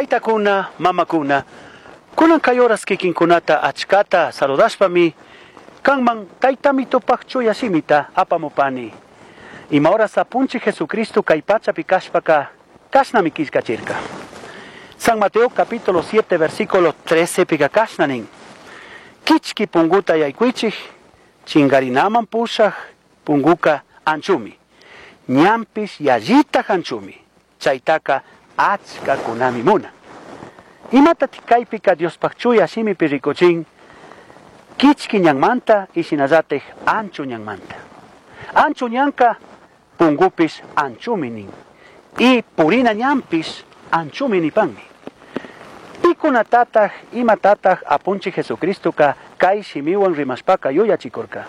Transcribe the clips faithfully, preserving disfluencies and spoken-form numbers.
Taytakuna, mamakuna, kunan kayoras kikinkunata achkata saludashpami, kanman taytami tupakchuya simita apamupani. Ima horas apunchi Jesucristo kay pachapi kashpaka, kashnami kishkachirka. San Mateo capítulo siete versículo trece pika kashnanin. Kichki punguta yaykuichik, chingarinaman pushak, punguka anchumi. Ñampis yallita anchumi. Chaytaka achka kunami muna. Imata tikaypika Dios pakchuya simi pirikochin, kichki ñanmanta y sinazatej anchu ñanmanta. Anchu ñanka pungupis anchumi nin. Y purina ñampis anchumi nipanmi. Pikunatataj imatataj apunchi Jesucristo ka kay simiwan rimashpaka yuyachikurka.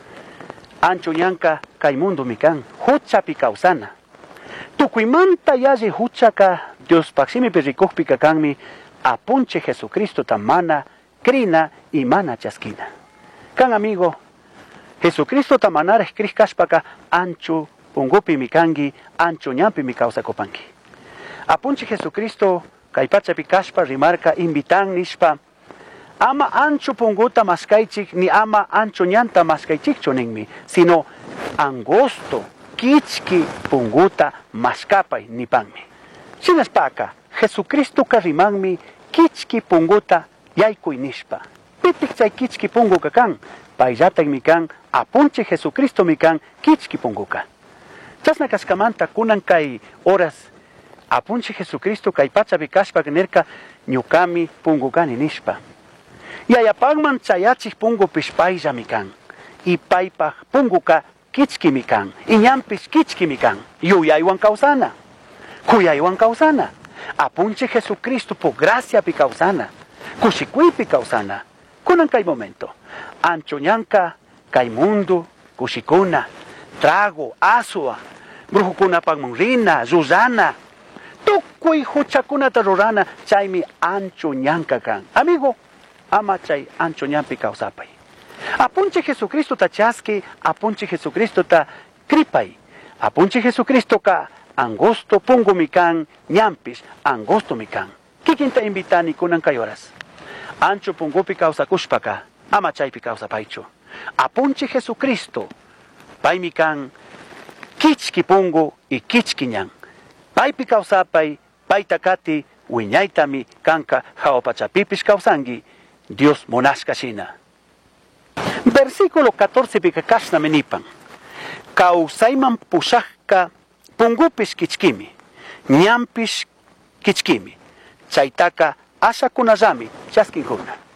Anchu ñanka kay mundo mikan, huchapi kausana. Tukuymanta yaji huchaka Dios paksimi pirikukpika kanmi apunche Jesucristo tamana, krina y mana chaskina. Kan amigo, Jesucristo tamanares kris kashpaka anchu pungupi mikangi, anchu ñampi mi causa kopanki. Apunche Jesucristo kaypachapi kashpa rimarka invitan nishpa, ama anchu punguta maskaychik ni ama anchu ñanta maskaychikchu ninmi, sino angosto, kichki punguta maskapay nipanmi. Sinaspaka, Jesucristo karimanmi kichki punguta yaykuy nishpa. Pipik chay kichki punguka kan, payllatak mi kan, apunche Jesucristo mi kan, kichki punguka. Chasna kaskamanta kunan kay horas, apunche Jesucristo kay pachapi kashpa nerka ñukami pungukani nishpa. Yayapagman chayachik pungu pishpaylla mi kan, y paypaj punguka kichki mi kan, y ñampis kichki mi kan, yuyaywan kausana, kuyaywan kausana. Apunche Jesucristo por gracia pi causana, kushikuipi causana. Kunan kay momento, ancho ñanka, kay mundo, kushikuna, trago, asua, brujukuna pagmunrina, Susana, tukuy huchakuna tarorana, chaymi ancho ñanka kan. Amigo, ama chay ancho ñampi causapay. Apunche Jesucristo ta chaski, apunche Jesucristo ta kripay, apunche Jesucristo ka angosto pungu mikan, ñampis, angosto mikan. Kikinta invitani kunan kayoras. Ancho pungupi causa kushpaka, ama chaypi causa paicho. Apunchi Jesucristo, pay mikan, kichki pungu y kichki ñan. Paypi causa pay, pay takati, wiñaytami kanka haopachapipis causangi, Dios monashka shina. Versículo catorce pika kashna menipan. Kausayman pushaka pungupis kichkimi, ñampis kichkimi, chaytaka asha kunazami chaskinkuna.